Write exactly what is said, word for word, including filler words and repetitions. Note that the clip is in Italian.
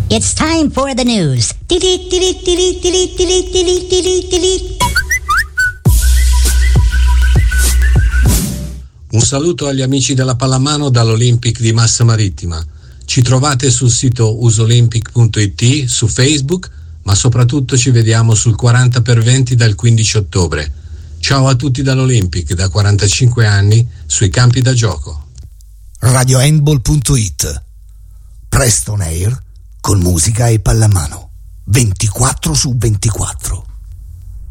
It's time for the news. Un saluto agli amici della pallamano dall'Olympic di Massa Marittima. Ci trovate sul sito usolympic punto it, su Facebook, ma soprattutto ci vediamo sul quaranta per venti dal quindici ottobre. Ciao a tutti dall'Olympic, da quarantacinque anni, sui campi da gioco. radio handball punto it. Presto on air, con musica e pallamano. ventiquattro su ventiquattro.